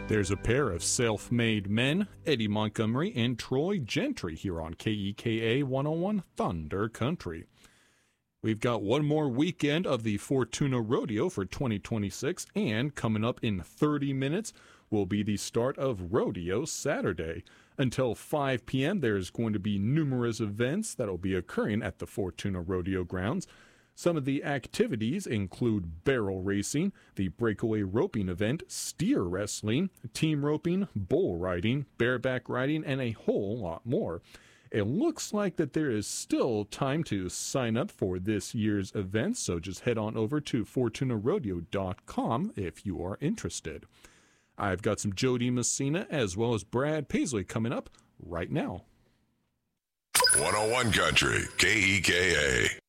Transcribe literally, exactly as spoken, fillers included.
There's a pair of self-made men, Eddie Montgomery and Troy Gentry, here on K E K A one oh one Thunder Country. We've got one more weekend of the Fortuna Rodeo for twenty twenty-six, and coming up in thirty minutes will be the start of Rodeo Saturday. Until five p.m., there's going to be numerous events that will be occurring at the Fortuna Rodeo grounds. Some of the activities include barrel racing, the breakaway roping event, steer wrestling, team roping, bull riding, bareback riding, and a whole lot more. It looks like that there is still time to sign up for this year's event, so just head on over to fortuna rodeo dot com if you are interested. I've got some Jody Messina as well as Brad Paisley coming up right now. one oh one Country, K E K A.